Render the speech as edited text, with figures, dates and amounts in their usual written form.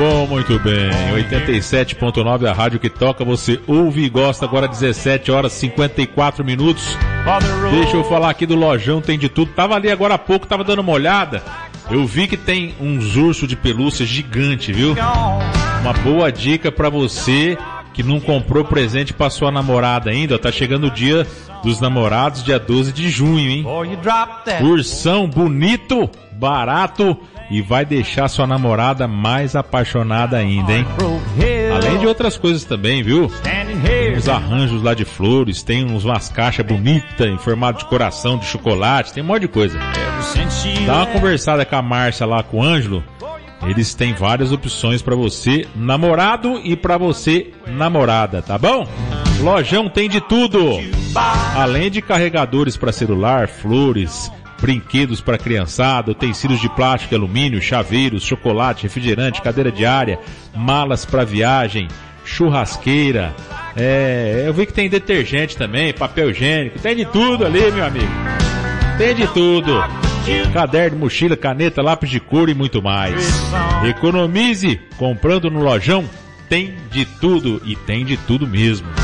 Bom, muito bem, 87.9, a rádio que toca, você ouve e gosta. Agora 17 horas 54 minutos. Deixa eu falar aqui do Lojão Tem de Tudo. Tava ali agora há pouco, tava dando uma olhada. Eu vi que tem uns ursos de pelúcia gigante, viu? Uma boa dica pra você que não comprou presente pra sua namorada ainda. Tá chegando o dia dos namorados, dia 12 de junho, hein? Ursão bonito, barato e vai deixar sua namorada mais apaixonada ainda, hein? Além de outras coisas também, viu? Tem uns arranjos lá de flores, tem umas caixas bonitas em formato de coração, de chocolate, tem um monte de coisa. Dá uma conversada com a Márcia lá, com o Ângelo. Eles têm várias opções pra você namorado e pra você namorada, tá bom? Lojão Tem de Tudo. Além de carregadores pra celular, flores, brinquedos para criançada, utensílios de plástico e alumínio, chaveiros, chocolate, refrigerante, cadeira de área, malas para viagem, churrasqueira. Eu vi que tem detergente também, papel higiênico, tem de tudo ali, meu amigo. Tem de tudo. Caderno, mochila, caneta, lápis de cor e muito mais. Economize comprando no Lojão Tem de Tudo, e tem de tudo mesmo.